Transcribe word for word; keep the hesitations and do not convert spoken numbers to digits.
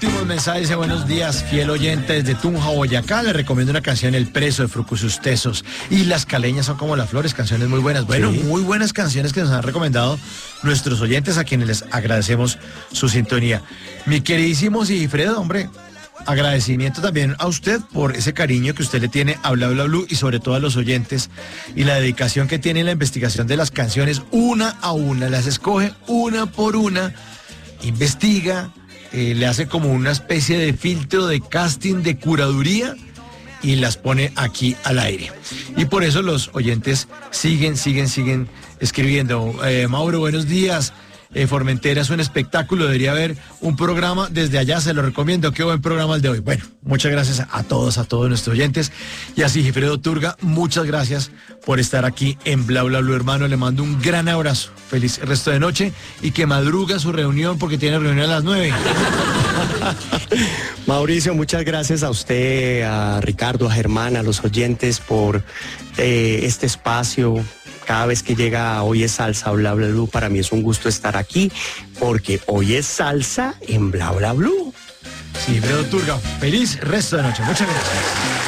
Últimos mensajes de buenos días, fiel oyente desde Tunja, Boyacá. Le recomiendo una canción, El Preso, de Frucusus Tesos. Y Las Caleñas son como las flores, canciones muy buenas. Bueno, sí. Muy buenas canciones que nos han recomendado nuestros oyentes, a quienes les agradecemos su sintonía. Mi queridísimo Sigifredo, hombre, agradecimiento también a usted por ese cariño que usted le tiene a Bla Bla Blue y sobre todo a los oyentes, y la dedicación que tiene en la investigación de las canciones una a una. Las escoge una por una, investiga, Eh, le hace como una especie de filtro, de casting, de curaduría, y las pone aquí al aire. Y por eso los oyentes siguen, siguen, siguen escribiendo. Eh, Mauro, buenos días. Eh, Formentera es un espectáculo, debería haber un programa desde allá, se lo recomiendo. Qué buen programa el de hoy. Bueno, muchas gracias a todos, a todos nuestros oyentes. Y a Sigifredo Turga, muchas gracias por estar aquí en Bla Bla Blue, hermano. Le mando un gran abrazo. Feliz resto de noche y que madruga su reunión, porque tiene reunión a las nueve. Mauricio, muchas gracias a usted, a Ricardo, a Germán, a los oyentes por eh, este espacio. Cada vez que llega Hoy es Salsa, Bla Bla Blue, para mí es un gusto estar aquí, porque hoy es salsa en Bla Bla Blue. Sí, Sigifredo Turga, feliz resto de noche. Muchas gracias.